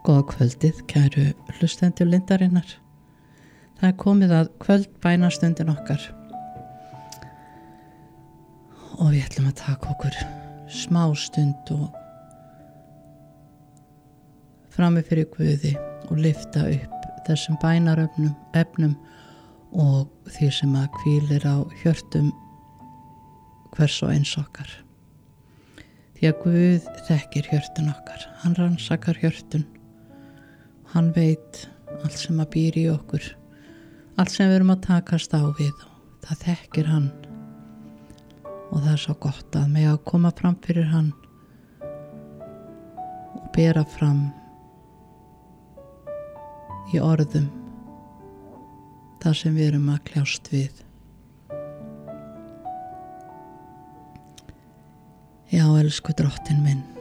Góða kvöldið, kæru hlustendur Lindarinnar. Það komið að kvöldbænastundin okkar og við ætlum að taka okkur smá stund og frammi fyrir Guði og lyfta upp þessum bænarefnum og því sem að hvílir á hjörtum hvers og eins okkar. Því að Guð þekkir hjörtun okkar, hann rannsakar hjörtun, hann veit allt sem að býr í okkur, allt sem við erum að takast á við, og það þekkir hann. Og það er svo gott að mega að koma fram fyrir hann og bera fram í orðum það sem við erum að kljást við. Já, elsku drottinn minn,